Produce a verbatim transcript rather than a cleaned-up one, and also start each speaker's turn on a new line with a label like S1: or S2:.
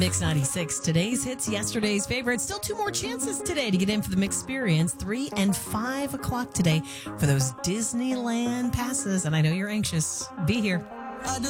S1: Mix ninety-six, today's hits, yesterday's favorites. Still two more chances today to get in for the Mix Experience, three and five o'clock today for those Disneyland passes. And I know you're anxious. Be here.